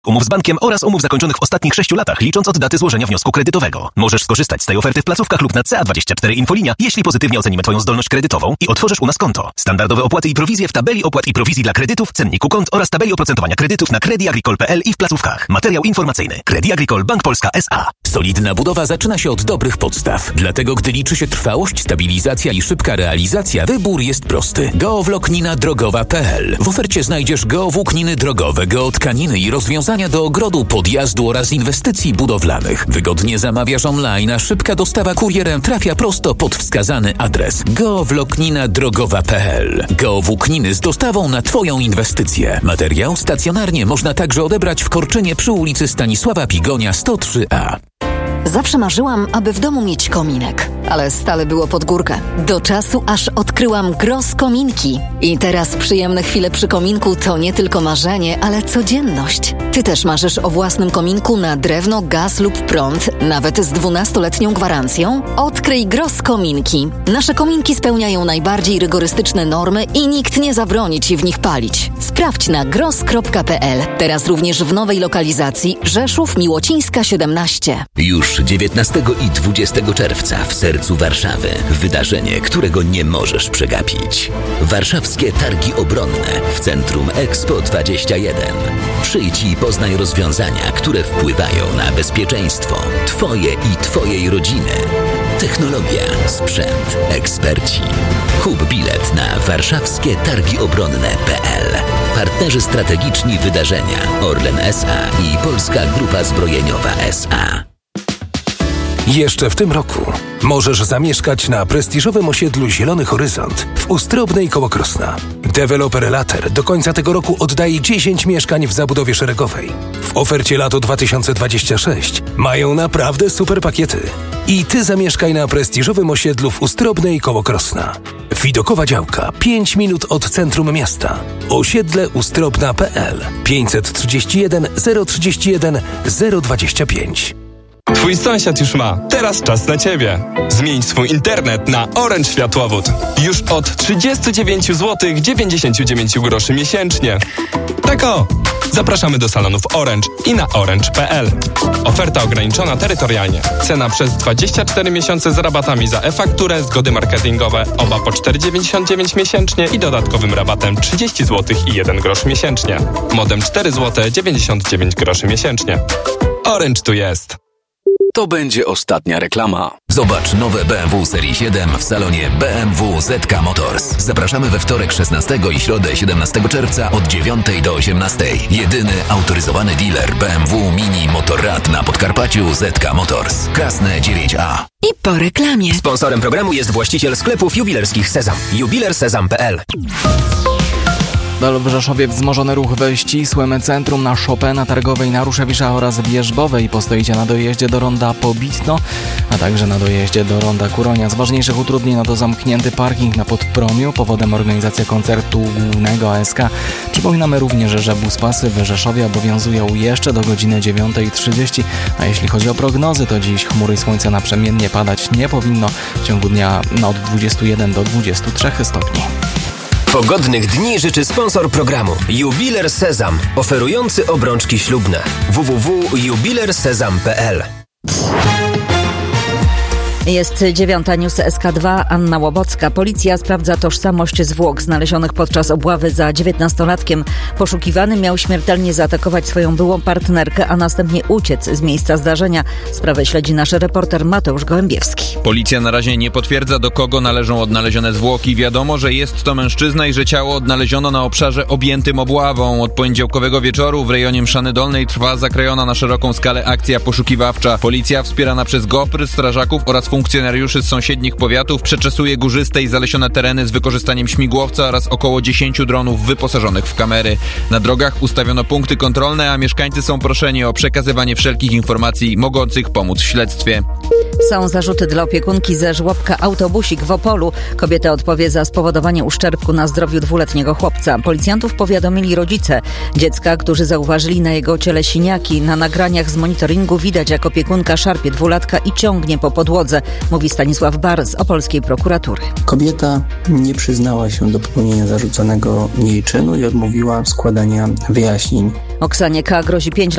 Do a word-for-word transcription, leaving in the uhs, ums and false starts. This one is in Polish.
Umów z bankiem oraz umów zakończonych w ostatnich sześciu latach, licząc od daty złożenia wniosku kredytowego. Możesz skorzystać z tej oferty w placówkach lub na C A dwadzieścia cztery Infolinia, jeśli pozytywnie ocenimy Twoją zdolność kredytową i otworzysz u nas konto. Standardowe opłaty i prowizje w tabeli opłat i prowizji dla kredytów, cenniku kont oraz tabeli oprocentowania kredytów na Credit Agricole kropka p l i w placówkach. Materiał informacyjny. Credit Agricole Bank Polska S A. Solidna budowa zaczyna się od dobrych podstaw. Dlatego, gdy liczy się trwałość, stabilizacja i szybka realizacja, wybór jest prosty. geowłóknina drogowa kropka p l. W ofercie znajdziesz geowłókniny drogowe, geotkaniny i rozwiązania do ogrodu, podjazdu oraz inwestycji budowlanych. Wygodnie zamawiasz online, a szybka dostawa kurierem trafia prosto pod wskazany adres. geowłóknina drogowa kropka p l. Geowłókniny z dostawą na Twoją inwestycję. Materiał stacjonarnie można także odebrać w Korczynie przy ulicy Stanisława Pigonia sto trzy a. Zawsze marzyłam, aby w domu mieć kominek, ale stale było pod górkę. Do czasu, aż odkryłam Gross Kominki. I teraz przyjemne chwile przy kominku to nie tylko marzenie, ale codzienność. Ty też marzysz o własnym kominku na drewno, gaz lub prąd, nawet z dwunastoletnią gwarancją? Odkryj Gross Kominki. Nasze kominki spełniają najbardziej rygorystyczne normy i nikt nie zabroni Ci w nich palić. Sprawdź na gross kropka p l. Teraz również w nowej lokalizacji Rzeszów, Miłocińska siedemnaście. Już dziewiętnastego i dwudziestego czerwca w sercu Warszawy wydarzenie, którego nie możesz przegapić. Warszawskie Targi Obronne w Centrum Expo dwadzieścia jeden. Przyjdź i poznaj rozwiązania, które wpływają na bezpieczeństwo Twoje i Twojej rodziny. Technologia, sprzęt, eksperci. Kup bilet na warszawskie targi obronne kropka p l. Partnerzy strategiczni wydarzenia Orlen S A i Polska Grupa Zbrojeniowa S A. Jeszcze w tym roku możesz zamieszkać na prestiżowym osiedlu Zielony Horyzont w Ustrobnej koło Krosna. Deweloper Later do końca tego roku oddaje dziesięć mieszkań w zabudowie szeregowej. W ofercie lato dwa tysiące dwudziesty szósty mają naprawdę super pakiety. I ty zamieszkaj na prestiżowym osiedlu w Ustrobnej koło Krosna. Widokowa działka pięć minut od centrum miasta. Osiedle ustrobna kropka p l pięćset trzydzieści jeden zero trzydzieści jeden zero dwadzieścia pięć. Twój sąsiad już ma. Teraz czas na Ciebie. Zmień swój internet na Orange Światłowód. Już od trzydzieści dziewięć złotych dziewięćdziesiąt dziewięć groszy miesięcznie. Tak o! Zapraszamy do salonów Orange i na orange kropka p l. Oferta ograniczona terytorialnie. Cena przez dwadzieścia cztery miesiące z rabatami za e-fakturę, zgody marketingowe, oba po cztery dziewięćdziesiąt dziewięć miesięcznie i dodatkowym rabatem trzydzieści złotych i jeden grosz miesięcznie. Modem cztery złote dziewięćdziesiąt dziewięć groszy miesięcznie. Orange tu jest. To będzie ostatnia reklama. Zobacz nowe B M W serii siedem w salonie B M W Z K Motors. Zapraszamy we wtorek szesnastego i środę siedemnastego czerwca od dziewiątej do osiemnastej. Jedyny autoryzowany dealer B M W Mini Motorrad na Podkarpaciu Z K Motors. Krasne dziewięć a. I po reklamie. Sponsorem programu jest właściciel sklepów jubilerskich Sezam. jubiler sezam kropka p l. W Rzeszowie wzmożony ruch we ścisłym centrum na Chopina, Targowej, na Ruszewisza oraz Wierzbowej. Postoicie na dojeździe do ronda Pobitno, a także na dojeździe do ronda Kuronia. Z ważniejszych utrudnień no to zamknięty parking na Podpromiu, powodem organizacja koncertu głównego A S K. Przypominamy również, że buspasy w Rzeszowie obowiązują jeszcze do godziny dziewiątej trzydzieści, a jeśli chodzi o prognozy, to dziś chmury i słońce naprzemiennie padać nie powinno. W ciągu dnia no, od dwudziestu jeden do dwudziestu trzech stopni. Pogodnych dni życzy sponsor programu Jubiler Sezam, oferujący obrączki ślubne. w w w kropka jubiler sezam kropka p l. Jest dziewiąta, news S K dwa, Anna Łobocka. Policja sprawdza tożsamość zwłok znalezionych podczas obławy za dziewiętnastolatkiem. Poszukiwany miał śmiertelnie zaatakować swoją byłą partnerkę, a następnie uciec z miejsca zdarzenia. Sprawę śledzi nasz reporter Mateusz Gołębiewski. Policja na razie nie potwierdza, do kogo należą odnalezione zwłoki. Wiadomo, że jest to mężczyzna i że ciało odnaleziono na obszarze objętym obławą. Od poniedziałkowego wieczoru w rejonie Mszany Dolnej trwa zakrojona na szeroką skalę akcja poszukiwawcza. Policja wspierana przez GOPR, strażaków oraz funkcjonariuszy z sąsiednich powiatów przeczesuje górzyste i zalesione tereny z wykorzystaniem śmigłowca oraz około dziesięciu dronów wyposażonych w kamery. Na drogach ustawiono punkty kontrolne, a mieszkańcy są proszeni o przekazywanie wszelkich informacji mogących pomóc w śledztwie. Są zarzuty dla opiekunki ze żłobka Autobusik w Opolu. Kobieta odpowie za spowodowanie uszczerbku na zdrowiu dwuletniego chłopca. Policjantów powiadomili rodzice dziecka, którzy zauważyli na jego ciele siniaki. Na nagraniach z monitoringu widać, jak opiekunka szarpie dwulatka i ciągnie po podłodze, mówi Stanisław Bar z opolskiej prokuratury. Kobieta nie przyznała się do popełnienia zarzuconego jej czynu i odmówiła składania wyjaśnień Oksanie K. grozi pięć lat